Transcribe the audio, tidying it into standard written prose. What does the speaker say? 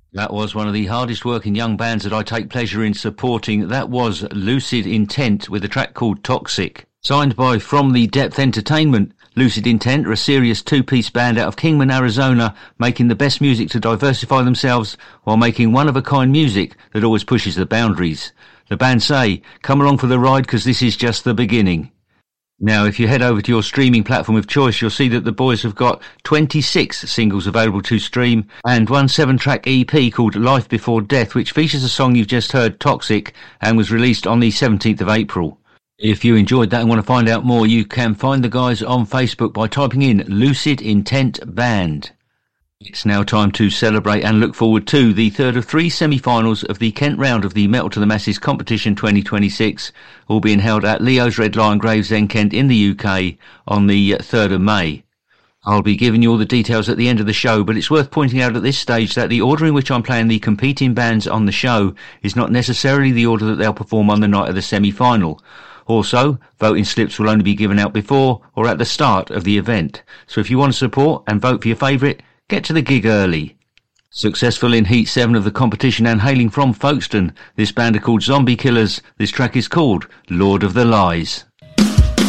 That was one of the hardest working young bands that I take pleasure in supporting. That was Lucid Intent with a track called Toxic. Signed by From the Depth Entertainment, Lucid Intent are a serious two-piece band out of Kingman, Arizona, making the best music to diversify themselves while making one-of-a-kind music that always pushes the boundaries. The band say, come along for the ride because this is just the beginning. Now, if you head over to your streaming platform of choice, you'll see that the boys have got 26 singles available to stream and one 7-track EP called Life Before Death, which features a song you've just heard, Toxic, and was released on the 17th of April. If you enjoyed that and want to find out more, you can find the guys on Facebook by typing in Lucid Intent Band. It's now time to celebrate and look forward to the third of three semi-finals of the Kent round of the Metal to the Masses competition 2026, all being held at Leo's Red Lion Gravesend, Kent in the UK on the 3rd of May. I'll be giving you all the details at the end of the show, but it's worth pointing out at this stage that the order in which I'm playing the competing bands on the show is not necessarily the order that they'll perform on the night of the semi-final. Also, voting slips will only be given out before or at the start of the event. So if you want to support and vote for your favourite, get to the gig early. Successful in Heat 7 of the competition and hailing from Folkestone, this band are called Zombie Killers. This track is called Lord of the Lies.